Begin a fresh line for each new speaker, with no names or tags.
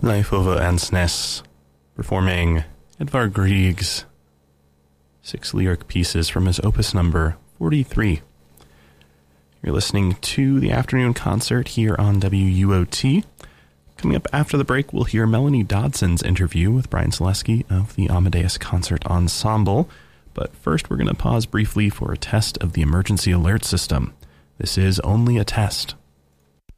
Life over Ansness, performing Edvard Grieg's 6 lyric pieces from his opus number 43. You're listening to the afternoon concert here on WUOT. Coming up after the break, we'll hear Melanie Dodson's interview with Brian Selesky of the Amadeus Concert Ensemble. But first, we're going to pause briefly for a test of the emergency alert system. This is only a test.